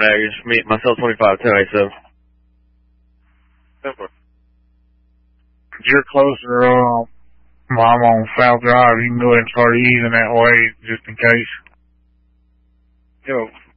baggage. My cell 251087. You're closer, I'm on South Drive. You can go ahead and start easing that way just in case. Yo,